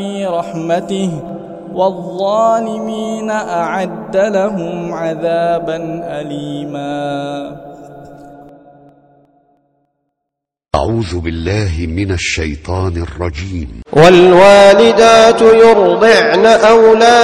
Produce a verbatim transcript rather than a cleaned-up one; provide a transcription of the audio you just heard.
رحمته والظالمين أعد لهم عذابا أليما. أعوذ بالله من الشيطان الرجيم. والوالدات يرضعن أولادهن